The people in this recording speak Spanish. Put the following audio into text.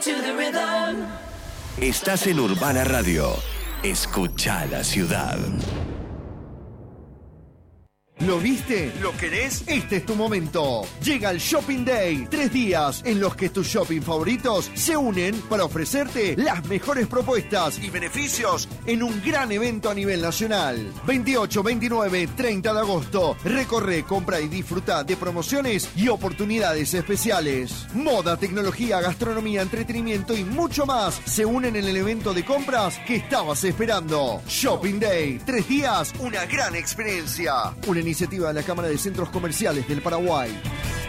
Estás en Urbana Radio. Escucha la ciudad. ¿Lo viste? ¿Lo querés? Este es tu momento. Llega el Shopping Day. 3 días en los que tus shopping favoritos se unen para ofrecerte las mejores propuestas y beneficios en un gran evento a nivel nacional. 28, 29, 30 de agosto. Recorre, compra y disfruta de promociones y oportunidades especiales. Moda, tecnología, gastronomía, entretenimiento y mucho más se unen en el evento de compras que estabas esperando. Shopping Day. 3 días, una gran experiencia. Una iniciativa de la Cámara de Centros Comerciales del Paraguay.